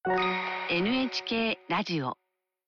NHK ラジオ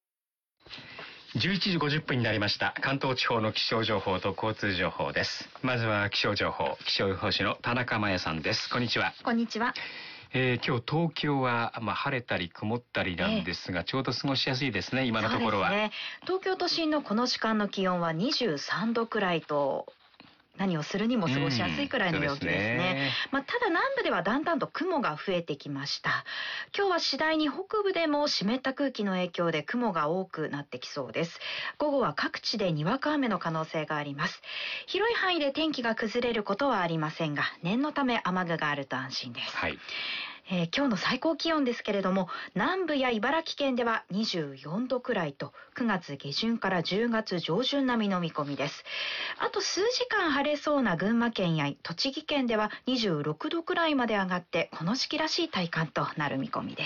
11時50分になりました。関東地方の気象情報と交通情報です。まずは気象情報、気象予報士の田中真也さんです。こんにちは。 こんにちは。 今日東京は、晴れたり曇ったりなんですが、ちょうど過ごしやすいですね、今のところは。 そうですね。東京都心のこの時間の気温は23度くらいと、何をするにも過ごしやすいくらいの陽気ですね。ただ南部ではだんだんと雲が増えてきました。今日は次第に北部でも湿った空気の影響で雲が多くなってきそうです。午後は各地でにわか雨の可能性があります。広い範囲で天気が崩れることはありませんが、念のため雨具があると安心です。 はい。 今日の最高気温ですけれども、南部や茨城県では24度くらいと9月下旬から10月上旬並みの見込みです。あと数時間晴れそうな群馬県や栃木県では26度くらいまで上がって、この時期らしい体感となる見込みです。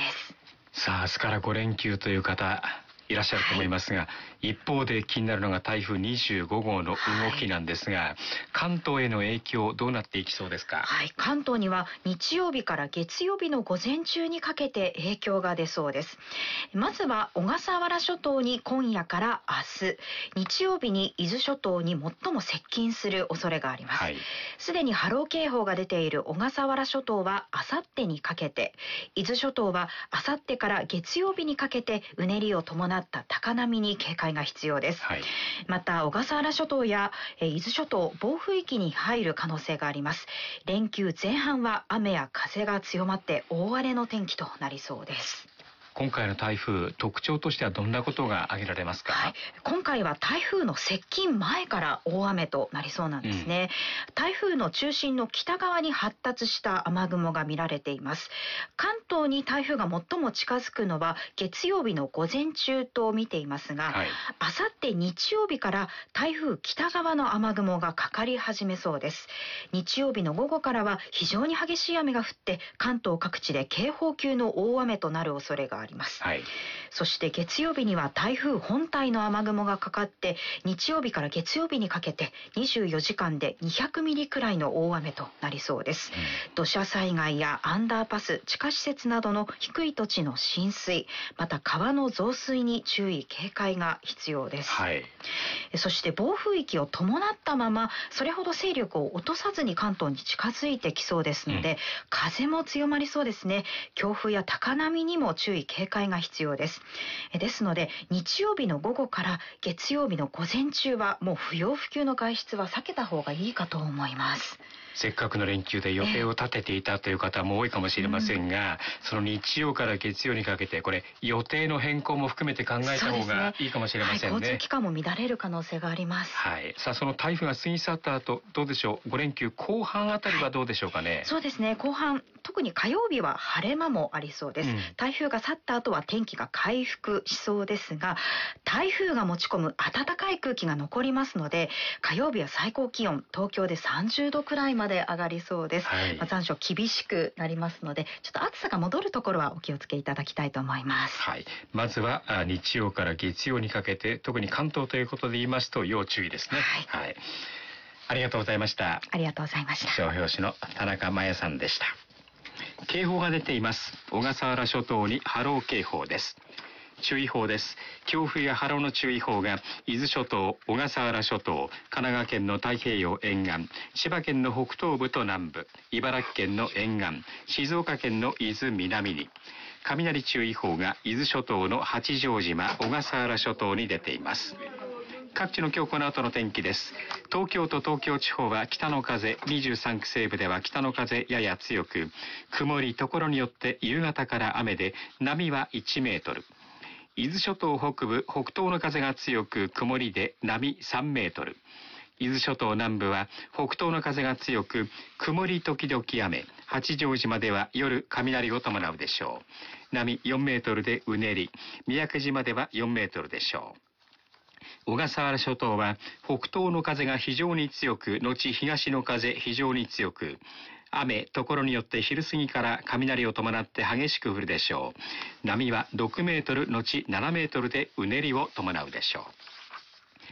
さあ、明日から5連休という方いらっしゃると思いますが、一方で気になるのが台風25号の動きなんですが、関東への影響どうなっていきそうですか？ はい、関東には日曜日から月曜日の午前中にかけて影響が出そうです。まずは小笠原諸島に今夜から明日、日曜日に伊豆諸島に最も接近する恐れがあります。すでに波浪警報が出ている小笠原諸島はあさってにかけて、伊豆諸島はあさってから月曜日にかけてうねりを伴った高波に警戒が必要です。また小笠原諸島や伊豆諸島、暴風域に入る可能性があります。連休前半は雨や風が強まって大荒れの天気となりそうです。 今回の台風、特徴としてはどんなことが挙げられますか？ 今回は台風の接近前から大雨となりそうなんですね。台風の中心の北側に発達した雨雲が見られています。関東に台風が最も近づくのは月曜日の午前中と見ていますが、あさって日曜日から台風北側の雨雲がかかり始めそうです。日曜日の午後からは非常に激しい雨が降って関東各地で警報級の大雨となる恐れがあります。そして月曜日には台風本体の雨雲がかかって、日曜日から月曜日にかけて24時間で200ミリくらいの大雨となりそうです。土砂災害やアンダーパス、地下施設などの低い土地の浸水、また川の増水に注意警戒が必要です。そして暴風域を伴ったままそれほど勢力を落とさずに関東に近づいてきそうですので、風も強まりそうですね。強風や高波にも注意警戒が必要です。ですので日曜日の午後から月曜日の午前中はもう不要不急の外出は避けた方がいいかと思います。 せっかくの連休で予定を立てていたという方も多いかもしれませんが、その日曜から月曜にかけてこれ予定の変更も含めて考えた方がいいかもしれませんね。 交通機関も乱れる可能性があります。 さあ、その台風が過ぎ去った後どうでしょう。5連休後半あたりはどうでしょうかね。 そうですね、後半特に火曜日は晴れ間もありそうです。台風が去った後は天気が回復しそうですが、台風が持ち込む暖かい空気が残りますので、火曜日は最高気温東京で30度くらいまで上がりそうです。残暑厳しくなりますので、ちょっと暑さが戻るところはお気をつけいただきたいと思います。 まずは日曜から月曜にかけて、特に関東ということで言いますと要注意ですね。ありがとうございました。 ありがとうございました。 気象予報士の田中真也さんでした。警報が出ています。小笠原諸島に波浪警報です。注意報です。強風や波浪の注意報が伊豆諸島、小笠原諸島、神奈川県の太平洋沿岸、千葉県の北東部と南部、茨城県の沿岸、静岡県の伊豆南に、雷注意報が伊豆諸島の八丈島、小笠原諸島に出ています。各地の今日この後の天気です。東京と東京地方は北の風、23区西部では北の風やや強く、曇り、ところによって夕方から雨で、波は1メートル。伊豆諸島北部、北東の風が強く、曇りで波3メートル。伊豆諸島南部は北東の風が強く、曇り時々雨。八丈島では夜雷を伴うでしょう。波4メートルでうねり。三宅島では4メートルでしょう。小笠原諸島は北東の風が非常に強く、後東の風非常に強く、雨、ところによって昼過ぎから雷を伴って激しく降るでしょう。波は6メートル後7メートルでうねりを伴うでしょう。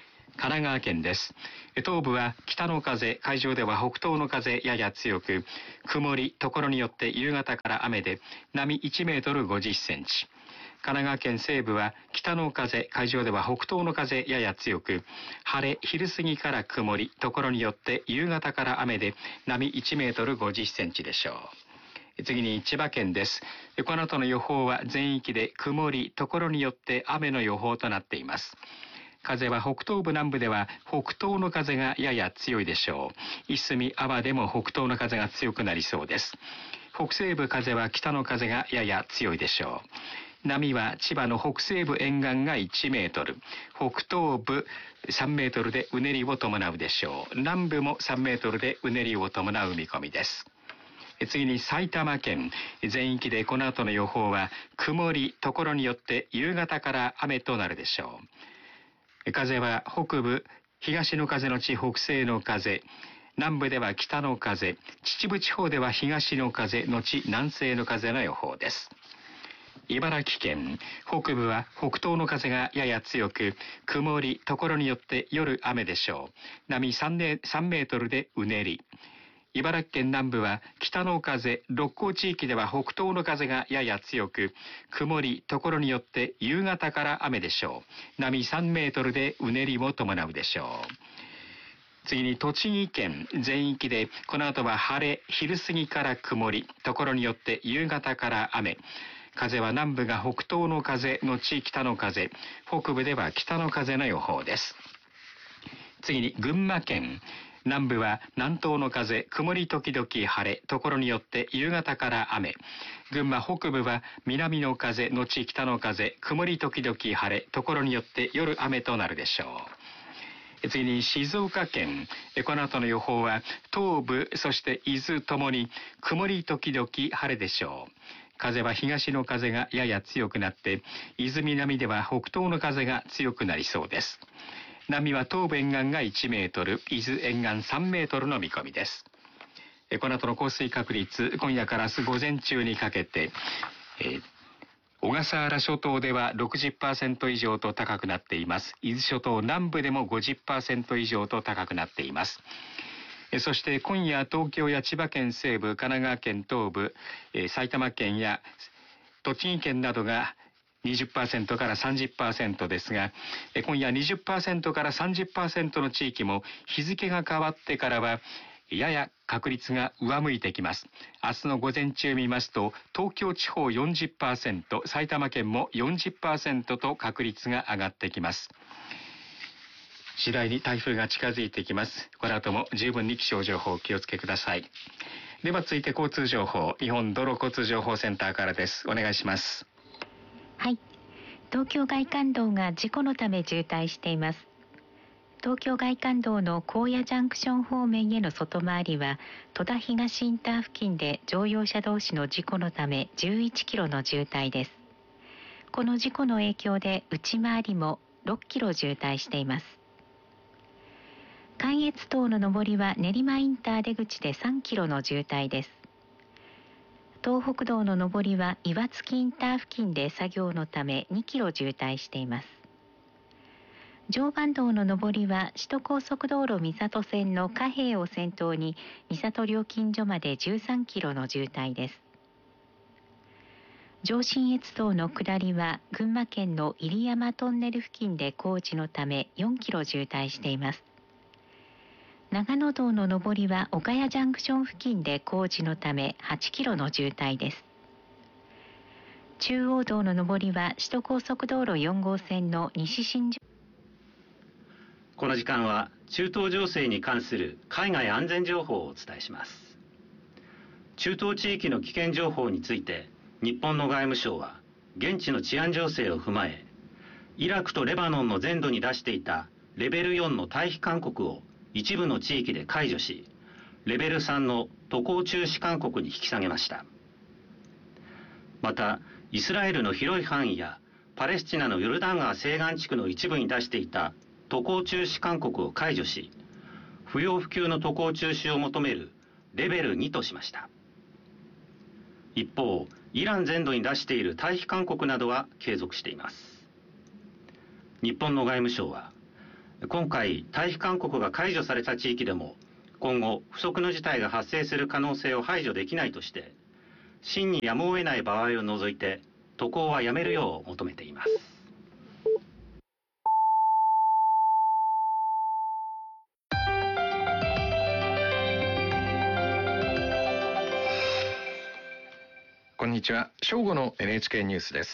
奈川県です。東部は北の風、海上では北東の風やや強く、曇り、ところによって夕方から雨で、波1メートル50センチ。神奈川県西部は北の風、海上では北東の風やや強く、晴れ、昼過ぎから曇り、ところによって夕方から雨で、波1メートル50センチでしょう。次に千葉県です。この後の予報は全域で曇り、ところによって雨の予報となっています。風は北東部南部では北東の風がやや強いでしょう。いすみ、安房でも北東の風が強くなりそうです。北西部風は北の風がやや強いでしょう。波は千葉の北西部沿岸が1メートル、北東部3メートルでうねりを伴うでしょう。南部も3メートルでうねりを伴う見込みです。次に埼玉県、全域でこの後の予報は曇り、ところによって夕方から雨となるでしょう。風は北部、東の風のち北西の風、南部では北の風、秩父地方では東の風のち南西の風の予報です。茨城県、北部は北東の風がやや強く、曇り、ところによって夜雨でしょう。波3メートルでうねり。茨城県南部は北の風、六甲地域では北東の風がやや強く、曇り、ところによって夕方から雨でしょう。波3メートルでうねりも伴うでしょう。次に栃木県全域でこの後は晴れ、昼過ぎから曇り、ところによって夕方から雨。風は南部が北東の風のち北の風、北部では北の風の予報です。次に群馬県、南部は南東の風、曇り時々晴れ、ところによって夕方から雨。群馬北部は南の風のち北の風、曇り時々晴れ、ところによって夜雨となるでしょう。次に静岡県、この後の予報は東部、そして伊豆ともに曇り時々晴れでしょう。風は東の風がやや強くなって、伊豆南では北東の風が強くなりそうです。波は東部沿岸が1メートル、伊豆沿岸3メートルの見込みです。この後の降水確率、今夜から明日午前中にかけて、小笠原諸島では 60% 以上と高くなっています。伊豆諸島南部でも 50% 以上と高くなっています。そして今夜東京や千葉県西部、神奈川県東部、埼玉県や栃木県などが 20% から 30% ですが、今夜 20% から 30% の地域も日付が変わってからはやや確率が上向いてきます。明日の午前中見ますと、東京地方 40%、埼玉県も 40% と確率が上がってきます。次第に台風が近づいてきます。この後も十分に気象情報をお気をつけください。では続いて交通情報、日本道路交通情報センターからです。お願いします。 はい、東京外環道が事故のため渋滞しています。東京外環道の高野ジャンクション方面への外回りは戸田東インター付近で乗用車同士の事故のため11キロの渋滞です。この事故の影響で内回りも6キロ渋滞しています。関越道の上りは練馬インター出口で3キロの渋滞です。東北道の上りは岩槻インター付近で作業のため2キロ渋滞しています。常磐道の上りは首都高速道路三郷線の加平を先頭に三郷料金所まで13キロの渋滞です。上信越道の下りは群馬県の入山トンネル付近で工事のため4キロ渋滞しています。長野道の上りは岡谷ジャンクション付近で工事のため8キロの渋滞です。中央道の上りは首都高速道路4号線の西新宿。 この時間は中東情勢に関する海外安全情報をお伝えします。中東地域の危険情報について日本の外務省は現地の治安情勢を踏まえ、イラクとレバノンの全土に出していたレベル4の退避勧告を一部の地域で解除し、レベル3の渡航中止勧告に引き下げました。また、イスラエルの広い範囲やパレスチナのヨルダン川西岸地区の一部に出していた渡航中止勧告を解除し、不要不急の渡航中止を求めるレベル2としました。一方、イラン全土に出している退避勧告などは継続しています。日本の外務省は、 今回退避勧告が解除された地域でも今後不測の事態が発生する可能性を排除できないとして、真にやむを得ない場合を除いて渡航はやめるよう求めています。 こんにちは。正午の NHK ニュースです。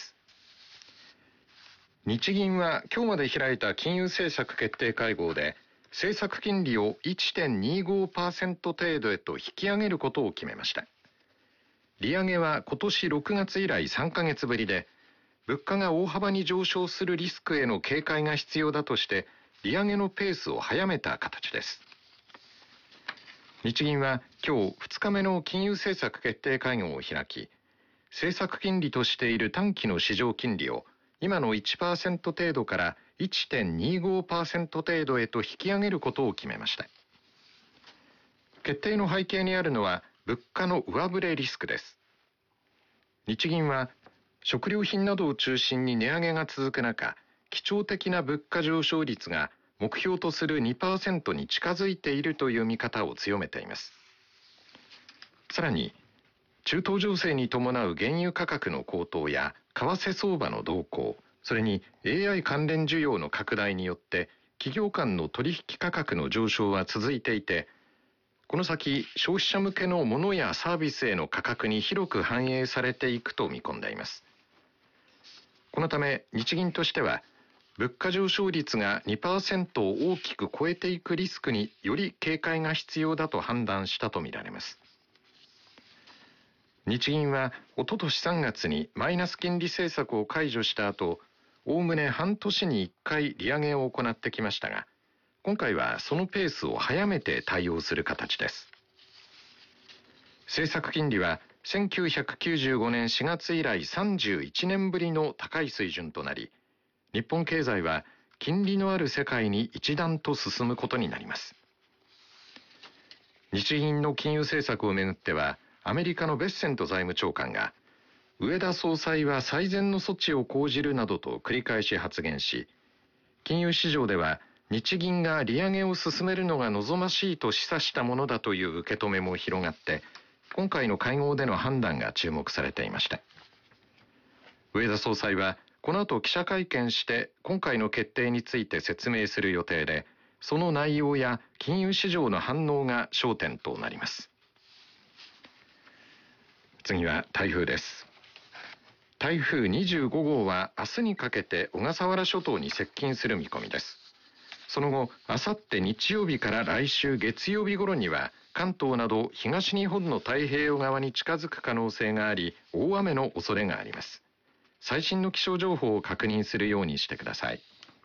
日銀は今日まで開いた金融政策決定会合で、政策金利を 1.25% 程度へと引き上げることを決めました。利上げは今年6月以来3ヶ月ぶりで、物価が大幅に上昇するリスクへの警戒が必要だとして、利上げのペースを早めた形です。日銀は今日2日目の金融政策決定会合を開き、政策金利としている短期の市場金利を今の 1% 程度から 1.25% 程度へと引き上げることを決めました。決定の背景にあるのは物価の上振れリスクです。日銀は食料品などを中心に値上げが続く中、基調的な物価上昇率が目標とする 2% に近づいているという見方を強めています。さらに中東情勢に伴う原油価格の高騰や為替相場の動向、それに AI 関連需要の拡大によって企業間の取引価格の上昇は続いていて、この先消費者向けの物やサービスへの価格に広く反映されていくと見込んでいます。このため日銀としては物価上昇率が 2% を大きく超えていくリスクにより警戒が必要だと判断したとみられます。日銀はおととし3月にマイナス金利政策を解除した後、おおむね半年に1回利上げを行ってきましたが、今回はそのペースを早めて対応する形です。政策金利は1995年4月以来31年ぶりの高い水準となり、日本経済は金利のある世界に一段と進むことになります。日銀の金融政策をめぐっては、アメリカのベッセント財務長官が、植田総裁は最善の措置を講じるなどと繰り返し発言し、金融市場では日銀が利上げを進めるのが望ましいと示唆したものだという受け止めも広がって、今回の会合での判断が注目されていました。植田総裁はこの後記者会見して今回の決定について説明する予定で、その内容や金融市場の反応が焦点となります。次は台風です。台風25号は明日にかけて小笠原諸島に接近する見込みです。その後、あさって日曜日から来週月曜日頃には関東など東日本の太平洋側に近づく可能性があり、大雨の恐れがあります。最新の気象情報を確認するようにしてください。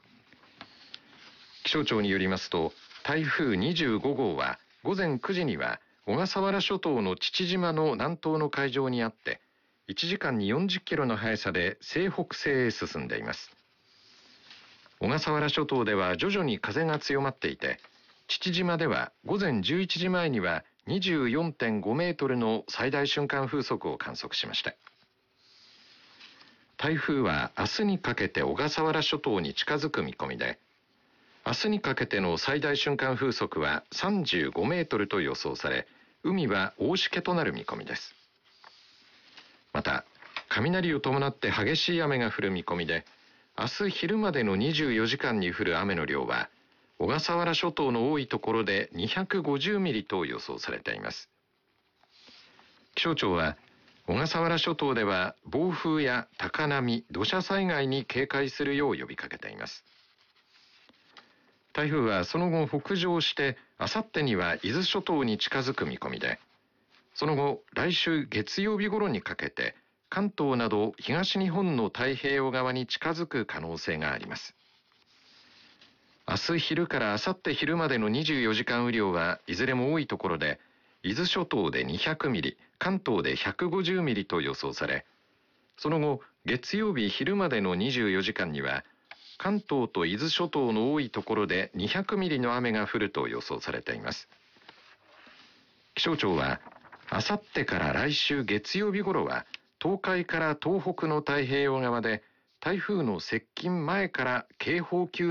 気象庁によりますと、台風25号は午前9時には小笠原諸島の父島の南東の海上にあって、1時間に40キロの速さで西北西へ進んでいます。小笠原諸島では徐々に風が強まっていて、父島では午前11時前には 24.5 メートルの最大瞬間風速を観測しました。台風は明日にかけて小笠原諸島に近づく見込みで、明日にかけての最大瞬間風速は35メートルと予想され、海は大しけとなる見込みです。また、雷を伴って激しい雨が降る見込みで、明日昼までの24時間に降る雨の量は、小笠原諸島の多いところで250ミリと予想されています。気象庁は、小笠原諸島では暴風や高波、土砂災害に警戒するよう呼びかけています。台風はその後北上して、あさってには伊豆諸島に近づく見込みで、その後来週月曜日頃にかけて関東など東日本の太平洋側に近づく可能性があります。明日昼からあさって昼までの24時間雨量はいずれも多いところで、伊豆諸島で200ミリ、関東で150ミリと予想され、その後月曜日昼までの24時間には関東と伊豆諸島の多いところで200ミリの雨が降ると予想されています。気象庁はあさってから来週月曜日頃は東海から東北の太平洋側で台風の接近前から警報級